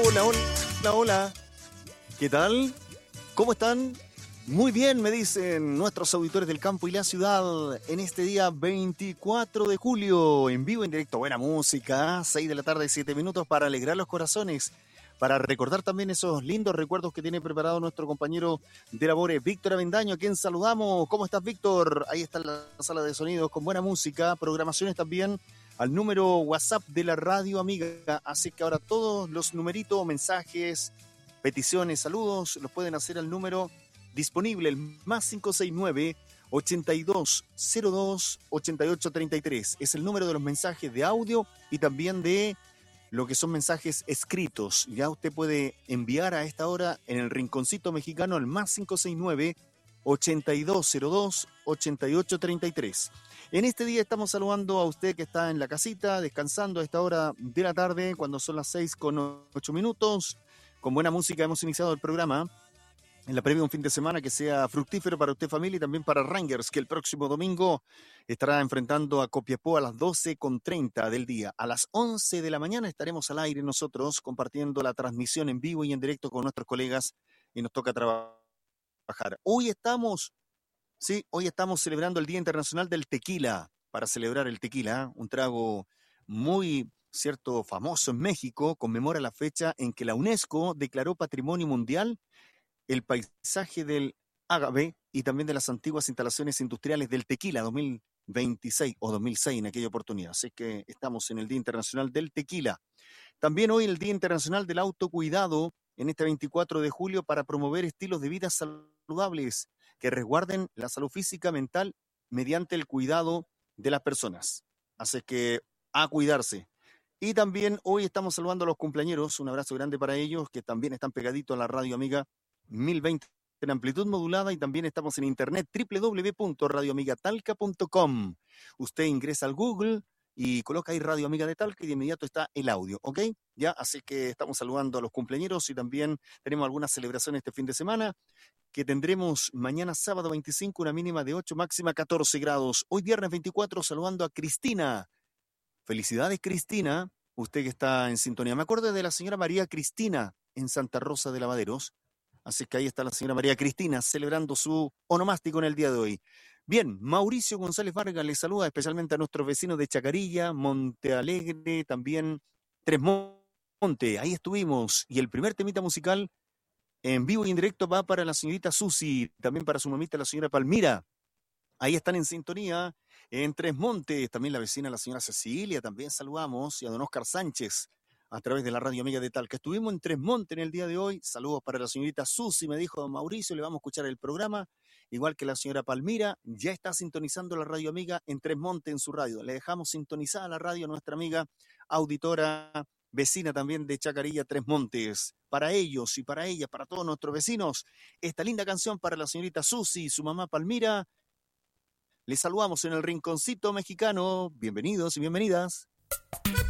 Hola, hola, hola. ¿Qué tal? ¿Cómo están? Muy bien, me dicen nuestros auditores del campo y la ciudad en este día 24 de julio, en vivo, en directo, buena música, 6 de la tarde, 7 minutos para alegrar los corazones, para recordar también esos lindos recuerdos que tiene preparado nuestro compañero de labores, Víctor Avendaño, a quien saludamos. ¿Cómo estás, Víctor? Ahí está la sala de sonidos con buena música, programaciones también al número WhatsApp de la radio amiga, así que ahora todos los numeritos, mensajes, peticiones, saludos, los pueden hacer al número disponible, el más 569 8202 8833. Es el número de los mensajes de audio y también de lo que son mensajes escritos. Ya usted puede enviar a esta hora en el rinconcito mexicano al más 569 8202 8833. En este día estamos saludando a usted que está en la casita, descansando a esta hora de la tarde, cuando son las 6:08. Con buena música hemos iniciado el programa. En la previa un fin de semana que sea fructífero para usted, familia, y también para Rangers, que el próximo domingo estará enfrentando a Copiapó a las 12:30 del día. A las 11 de la mañana estaremos al aire nosotros compartiendo la transmisión en vivo y en directo con nuestros colegas y nos toca trabajar. Hoy estamos celebrando el Día Internacional del Tequila, para celebrar el tequila, un trago muy, cierto, famoso en México, conmemora la fecha en que la UNESCO declaró Patrimonio Mundial el paisaje del agave y también de las antiguas instalaciones industriales del tequila 2026 o 2006 en aquella oportunidad. Así que estamos en el Día Internacional del Tequila. También hoy el Día Internacional del Autocuidado en este 24 de julio para promover estilos de vida saludables que resguarden la salud física, mental, mediante el cuidado de las personas. Así que a cuidarse. Y también hoy estamos saludando a los cumpleañeros. Un abrazo grande para ellos que también están pegaditos a la radio amiga 1020 en amplitud modulada y también estamos en internet www.radioamigatalca.com. Usted ingresa al Google y coloca ahí Radio Amiga de Talca y de inmediato está el audio, ¿ok? Ya, así que estamos saludando a los cumpleañeros y también tenemos algunas celebraciones este fin de semana que tendremos mañana sábado 25, una mínima de 8, máxima 14 grados. Hoy viernes 24 saludando a Cristina. Felicidades, Cristina, usted que está en sintonía. Me acuerdo de la señora María Cristina en Santa Rosa de Lavaderos. Así que ahí está la señora María Cristina celebrando su onomástico en el día de hoy. Bien, Mauricio González Vargas le saluda especialmente a nuestros vecinos de Chacarilla, Monte Alegre, también Tres Monte. Ahí estuvimos. Y el primer temita musical en vivo y en directo va para la señorita Susi, también para su mamita, la señora Palmira. Ahí están en sintonía en Tres Montes, también la vecina, la señora Cecilia, también saludamos, y a don Oscar Sánchez, a través de la radio amiga de Talca. Estuvimos en Tres Montes en el día de hoy, saludos para la señorita Susi, me dijo don Mauricio, le vamos a escuchar el programa, igual que la señora Palmira, ya está sintonizando la radio amiga en Tres Montes en su radio. Le dejamos sintonizada la radio a nuestra amiga auditora, vecina también de Chacarilla, Tres Montes. Para ellos y para ella, para todos nuestros vecinos, esta linda canción para la señorita Susi y su mamá Palmira. Les saludamos en el Rinconcito Mexicano. Bienvenidos y bienvenidas.